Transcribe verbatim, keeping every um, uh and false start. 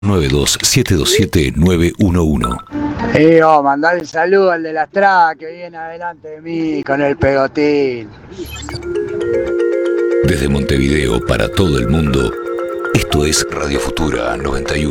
nueve dos siete dos siete nueve uno uno. Eh, oh, mandale un saludo al de la Estrada que viene adelante de mí con el pegotín. Desde Montevideo para todo el mundo, esto es Radio Futura noventa y uno.